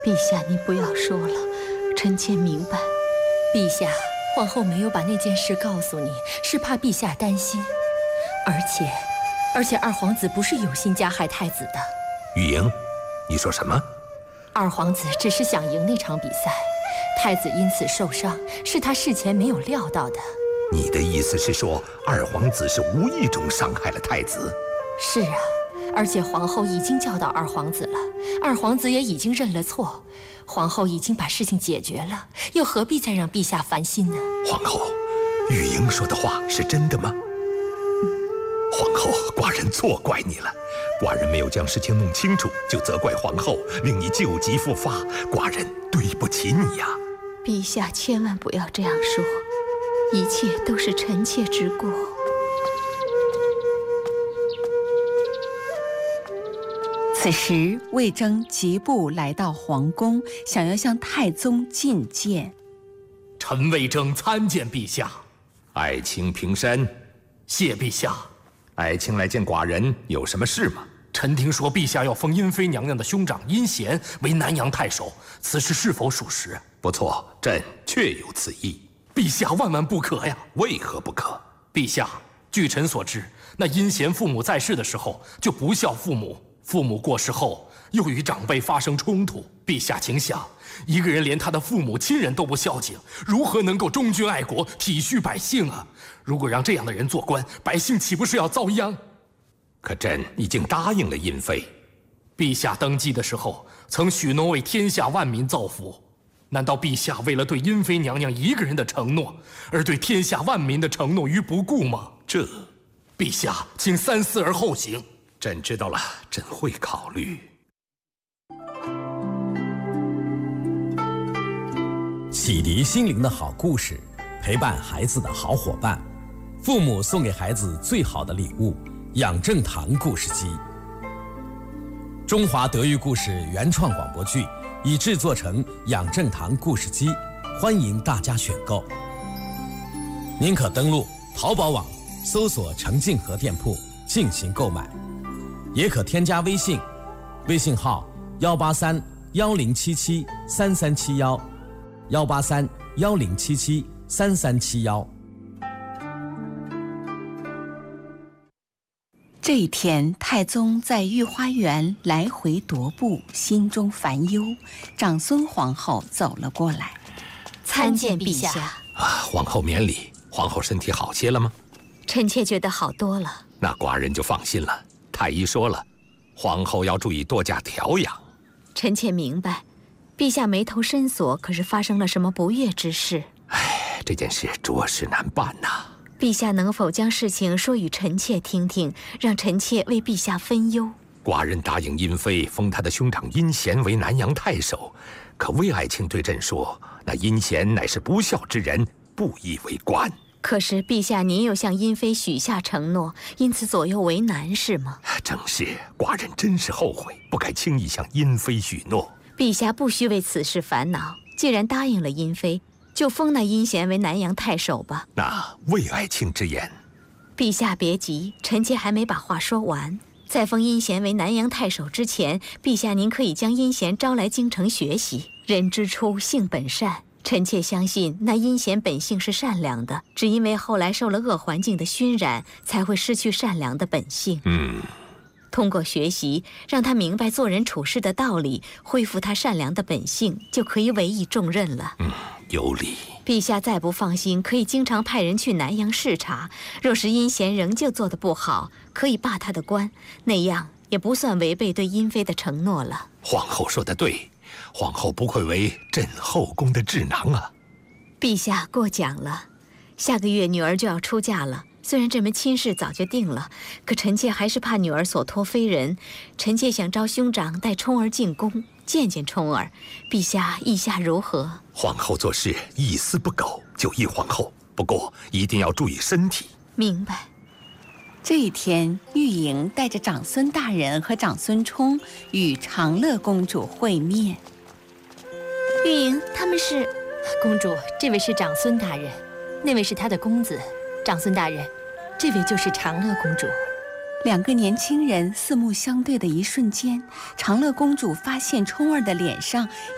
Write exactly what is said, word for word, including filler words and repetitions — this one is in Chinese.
陛下，您不要说了，臣妾明白。 陛下，皇后没有把那件事告诉你，是怕陛下担心。而且，而且二皇子不是有心加害太子的。 玉莹，你说什么？ 二皇子只是想赢那场比赛，太子因此受伤，是他事前没有料到的。 你的意思是说，二皇子是无意中伤害了太子？ 是啊，而且皇后已经教导二皇子了，二皇子也已经认了错，皇后已经把事情解决了，又何必再让陛下烦心呢？ 皇后，玉莹说的话是真的吗？皇后，寡人错怪你了，寡人没有将事情弄清楚，就责怪皇后，令你旧疾复发，寡人对不起你呀。 陛下千万不要这样说，一切都是臣妾之过。 此时，魏征疾步来到皇宫，想要向太宗觐见。 臣魏征参见陛下。 爱卿平身。 谢陛下。 爱卿来见寡人有什么事吗？ 臣听说陛下要封殷妃娘娘的兄长殷贤为南阳太守，此事是否属实？ 不错，朕确有此意。 陛下万万不可呀！ 为何不可？ 陛下，据臣所知，那殷贤父母在世的时候就不孝父母，父母过世后又与长辈发生冲突。陛下请想，一个人连他的父母亲人都不孝敬，如何能够忠君爱国、体恤百姓啊？如果让这样的人做官，百姓岂不是要遭殃？ 可朕已经答应了殷妃。 陛下登基的时候曾许诺为天下万民造福，难道陛下为了对殷妃娘娘一个人的承诺，而对天下万民的承诺于不顾吗？ 这， 陛下请三思而后行。 朕知道了，朕会考虑。 启迪心灵的好故事，陪伴孩子的好伙伴，父母送给孩子最好的礼物——养正堂故事机。中华德育故事原创广播剧已制作成养正堂故事机，欢迎大家选购。您可登录淘宝网搜索程静和店铺进行购买，也可添加微信，微信号幺八三幺零七七三三七幺，幺八三幺零七七三三七幺。 这一天，太宗在御花园来回踱步，心中烦忧。长孙皇后走了过来， 参见陛下。 啊，皇后免礼。皇后身体好些了吗？ 臣妾觉得好多了。 那寡人就放心了。太医说了，皇后要注意多加调养。 臣妾明白，陛下眉头深锁，可是发生了什么不悦之事？ 唉，这件事着实难办呐。 陛下能否将事情说与臣妾听听，让臣妾为陛下分忧？ 寡人答应殷妃封他的兄长殷贤为南阳太守，可魏爱卿对朕说，那殷贤乃是不孝之人，不宜为官。 可是陛下您又向殷妃许下承诺，因此左右为难，是吗？ 正是，寡人真是后悔，不该轻易向殷妃许诺。 陛下不需为此事烦恼，既然答应了殷妃，就封那殷贤为南阳太守吧。 那魏爱卿之言， 陛下别急，臣妾还没把话说完。在封殷贤为南阳太守之前，陛下您可以将殷贤招来京城学习。人之初，性本善。臣妾相信那殷贤本性是善良的，只因为后来受了恶环境的熏染，才会失去善良的本性。 嗯， 通过学习，让他明白做人处事的道理，恢复他善良的本性，就可以委以重任了。 嗯，有理。 陛下再不放心，可以经常派人去南阳视察。若是殷贤仍旧做得不好，可以罢他的官，那样也不算违背对殷妃的承诺了。 皇后说得对。皇后不愧为朕后宫的智囊啊！ 陛下过奖了，下个月女儿就要出嫁了。虽然这门亲事早就定了，可臣妾还是怕女儿所托非人。臣妾想召兄长带冲儿进宫，见见冲儿。陛下意下如何？ 皇后做事一丝不苟，就依皇后。不过一定要注意身体。 明白。 这一天，玉莹带着长孙大人和长孙冲与长乐公主会面。 玉莹，他们是…… 公主，这位是长孙大人，那位是他的公子。长孙大人，这位就是长乐公主。 两个年轻人四目相对的一瞬间，长乐公主发现冲儿的脸上